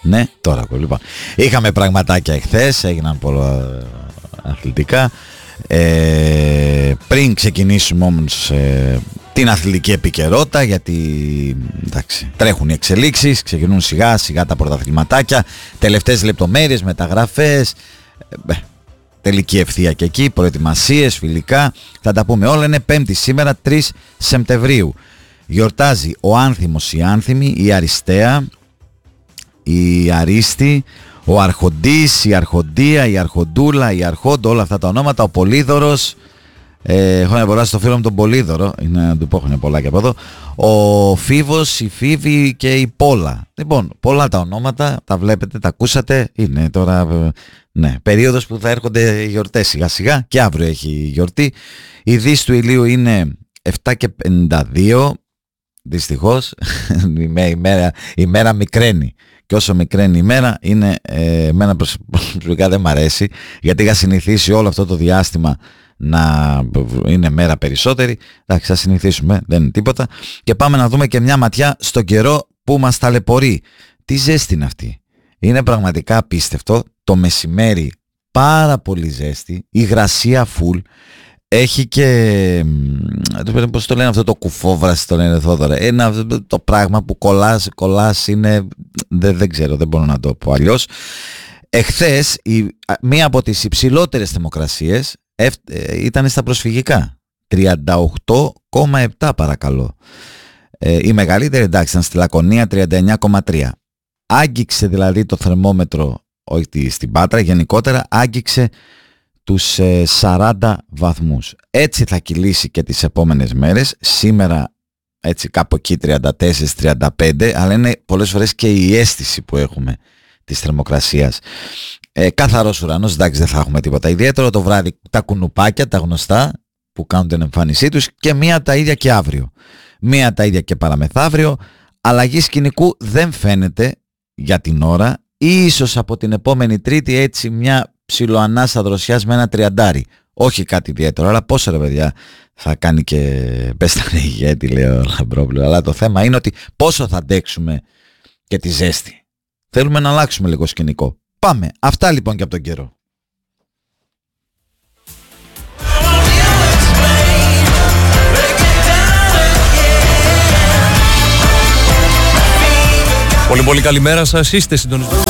Ναι, τώρα ακούω. Λοιπόν, είχαμε πραγματάκια εχθές, έγιναν πολλά αθλητικά. Πριν ξεκινήσουμε όμως την αθλητική επικαιρότητα, γιατί εντάξει, τρέχουν οι εξελίξεις, ξεκινούν σιγά σιγά τα πρωταθληματάκια, τελευταίες λεπτομέρειες, μεταγραφές, τελική ευθεία και εκεί, προετοιμασίες, φιλικά, θα τα πούμε όλα. Είναι Πέμπτη σήμερα, 3 Σεπτεμβρίου. Γιορτάζει ο Άνθιμος, η Άνθιμη, η Αριστεία, η Αρίστη, ο Αρχοντής, η Αρχοντία, η Αρχοντούλα, η Αρχόντο, όλα αυτά τα ονόματα, ο Πολύδωρος. Έχω να μποράσει το φίλο μου τον Πολύδωρο, είναι να του πω, έχουν πολλά και από εδώ. Ο Φίβος, η Φίβη και η Πόλα. Λοιπόν, πολλά τα ονόματα, τα βλέπετε, τα ακούσατε. Είναι τώρα, ναι, περίοδος που θα έρχονται οι γιορτές σιγά σιγά, και αύριο έχει γιορτή. Η δύση του ηλίου είναι 7:52. Δυστυχώς η μέρα μικραίνει. Και όσο μικραίνει η μέρα, είναι εμένα προσωπικά δεν μ' αρέσει, γιατί είχα συνηθίσει όλο αυτό το διάστημα να είναι μέρα περισσότερη. Εντάξει, θα συνηθίσουμε, δεν είναι τίποτα. Και πάμε να δούμε και μια ματιά στον καιρό που μας ταλαιπωρεί. Τι ζέστη είναι αυτή. Είναι πραγματικά απίστευτο. Το μεσημέρι πάρα πολύ ζέστη, υγρασία full. Έχει και, πώς το λένε αυτό το κουφόβραση, το λένε Θόδωρα, το πράγμα που κολλάς είναι, δεν ξέρω, δεν μπορώ να το πω αλλιώς. Εχθές μία από τις υψηλότερες θερμοκρασίες ήταν στα προσφυγικά, 38,7 παρακαλώ. Η μεγαλύτερη, εντάξει, ήταν στη Λακωνία, 39,3. Άγγιξε δηλαδή το θερμόμετρο, όχι στην Πάτρα, γενικότερα άγγιξε τους 40 βαθμούς. Έτσι θα κυλήσει και τις επόμενες μέρες. Σήμερα έτσι κάπου εκεί 34-35, αλλά είναι πολλές φορές και η αίσθηση που έχουμε της θερμοκρασίας. Καθαρός ουρανός, εντάξει, δεν θα έχουμε τίποτα ιδιαίτερο. Το βράδυ τα κουνουπάκια, τα γνωστά που κάνουν την εμφάνισή τους, και μία τα ίδια και αύριο. Μία τα ίδια και παραμεθαύριο. Αλλαγή σκηνικού δεν φαίνεται για την ώρα. Ίσως από την επόμενη Τρίτη έτσι μια ψιλοανάσα δροσιάς με ένα 30. Όχι κάτι ιδιαίτερο, αλλά πόσο ρε παιδιά θα κάνει και πέστανε ηγέτη, λέει ο Λαμπρόπουλο. Αλλά το θέμα είναι ότι πόσο θα αντέξουμε και τη ζέστη. Θέλουμε να αλλάξουμε λίγο σκηνικό. Πάμε. Αυτά λοιπόν και από τον καιρό. Πολύ καλημέρα σας. Είστε συντονισμένοι.